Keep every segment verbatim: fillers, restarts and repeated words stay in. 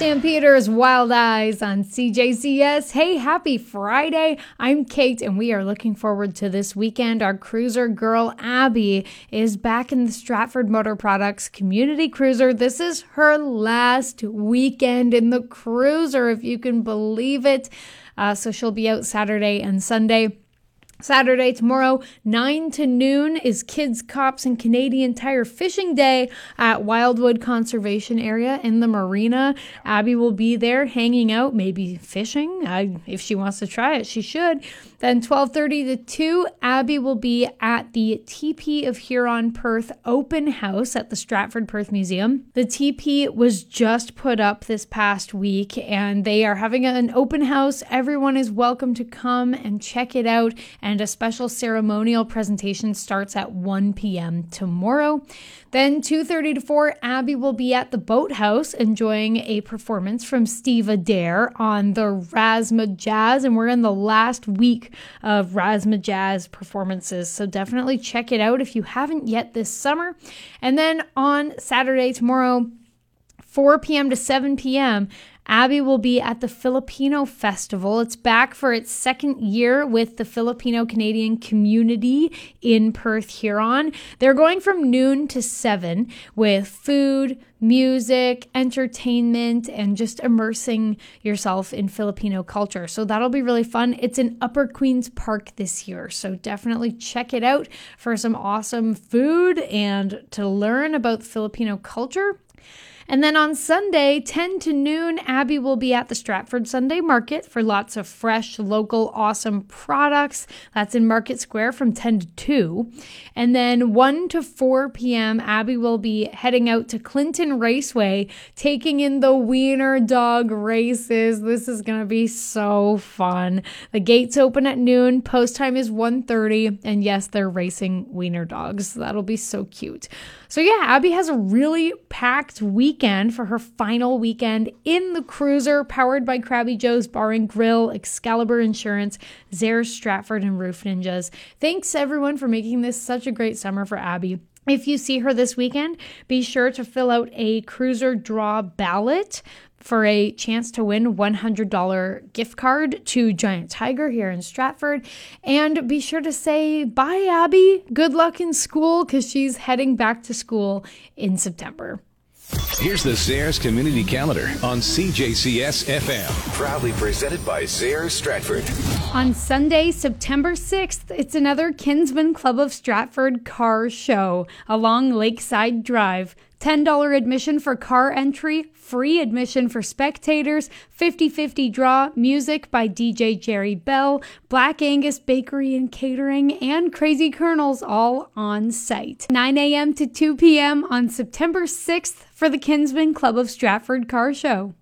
Stampeders, Wild Eyes on C J C S. Hey, happy Friday. I'm Kate, and we are looking forward to this weekend. Our cruiser girl, Abby, is back in the Stratford Motor Products Community Cruiser. This is her last weekend in the cruiser, if you can believe it. Uh, so she'll be out Saturday and Sunday. Saturday, tomorrow, nine to noon, is Kids, Cops, and Canadian Tire Fishing Day at Wildwood Conservation Area in the marina. Abby will be there hanging out, maybe fishing. I, if she wants to try it, she should. Then twelve thirty to two, Abby will be at the T P of Huron Perth open house at the Stratford Perth Museum. The T P was just put up this past week, and they are having an open house. Everyone is welcome to come and check it out, and a special ceremonial presentation starts at one p.m. tomorrow. Then two thirty to four, Abby will be at the Boathouse enjoying a performance from Steve Adair on the Rasma Jazz, and we're in the last week of Rasma Jazz performances, so definitely check it out if you haven't yet this summer. And then on Saturday, tomorrow, four p.m. to seven p.m., Abby will be at the Filipino Festival. It's back for its second year with the Filipino Canadian community in Perth, Huron. They're going from noon to seven with food, music, entertainment, and just immersing yourself in Filipino culture. So that'll be really fun. It's in Upper Queen's Park this year, so definitely check it out for some awesome food and to learn about Filipino culture. And then on Sunday, ten to noon, Abby will be at the Stratford Sunday Market for lots of fresh, local, awesome products. That's in Market Square from ten to two. And then one to four p.m., Abby will be heading out to Clinton Raceway, taking in the Wiener Dog races. This is going to be so fun. The gates open at noon. Post time is one thirty. And yes, they're racing Wiener Dogs. That'll be so cute. So yeah, Abby has a really packed weekend for her final weekend in the cruiser, powered by Krabby Joe's Bar and Grill, Excalibur Insurance, Zayres Stratford, and Roof Ninjas. Thanks everyone for making this such a great summer for Abby. If you see her this weekend, be sure to fill out a cruiser draw ballot for a chance to win a one hundred dollars gift card to Giant Tiger here in Stratford. And be sure to say bye, Abby. Good luck in school, because she's heading back to school in September. Here's the Zayres Community Calendar on C J C S F M. Proudly presented by Zayres Stratford. On Sunday, September sixth, it's another Kinsman Club of Stratford car show along Lakeside Drive. ten dollars admission for car entry, free admission for spectators, fifty-fifty draw, music by D J Jerry Bell, Black Angus Bakery and Catering, and Crazy Colonels all on site. nine a.m. to two p.m. on September sixth for the Kinsman Club of Stratford car show.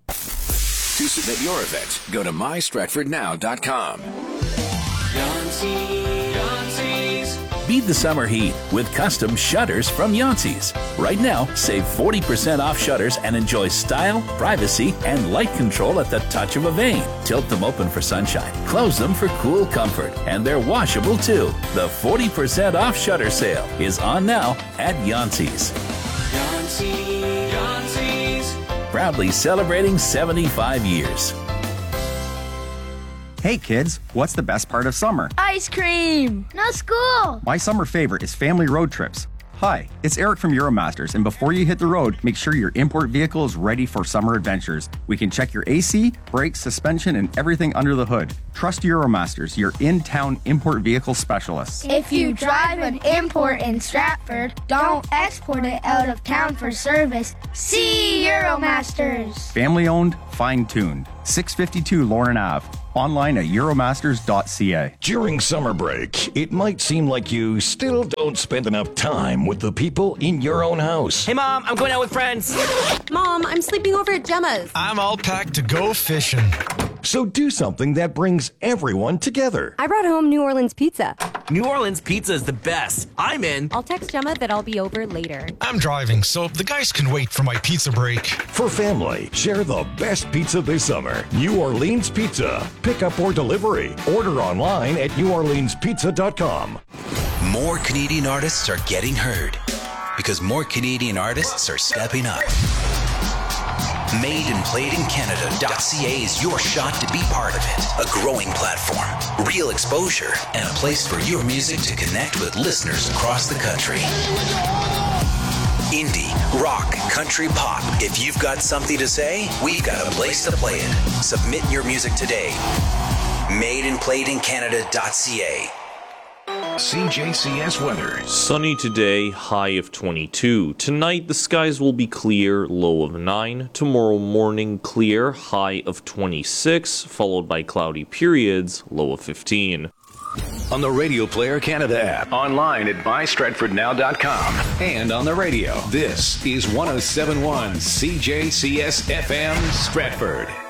To submit your event, go to my stratford now dot com. Beat the summer heat with custom shutters from Yancey's. Right now, save forty percent off shutters and enjoy style, privacy, and light control at the touch of a vane. Tilt them open for sunshine, close them for cool comfort, and they're washable too. The forty percent off shutter sale is on now at Yancey's. Yancey, Yancey's. Proudly celebrating seventy-five years. Hey kids, what's the best part of summer? Ice cream! No school! My summer favorite is family road trips. Hi, it's Eric from Euromasters, and before you hit the road, make sure your import vehicle is ready for summer adventures. We can check your A C, brakes, suspension, and everything under the hood. Trust Euromasters, your in-town import vehicle specialists. If you drive an import in Stratford, don't export it out of town for service. See Euromasters! Family owned, fine-tuned. six fifty-two Lauren Avenue. Online at euromasters dot c a. During summer break, it might seem like you still don't spend enough time with the people in your own house. Hey, Mom, I'm going out with friends. Mom, I'm sleeping over at Gemma's. I'm all packed to go fishing. So do something that brings everyone together. I brought home New Orleans pizza. New Orleans pizza is the best. I'm in. I'll text Gemma that I'll be over later. I'm driving, so the guys can wait for my pizza break. For family, share the best pizza this summer. New Orleans Pizza. Pick up or delivery. Order online at new orleans pizza dot com. More Canadian artists are getting heard because more Canadian artists are stepping up. made and played in Canada dot c a is your shot to be part of it. A growing platform, real exposure, and a place for your music to connect with listeners across the country. Indie, rock, country, pop. If you've got something to say, we've got a place to play it. Submit your music today. made and played in Canada dot c a. C J C S weather. Sunny today, high of twenty-two. Tonight, the skies will be clear, low of nine. Tomorrow morning, clear, high of twenty-six, followed by cloudy periods, low of fifteen. On the Radio Player Canada app, online at buy stratford now dot com, and on the radio. This is one oh seven point one C J C S F M Stratford.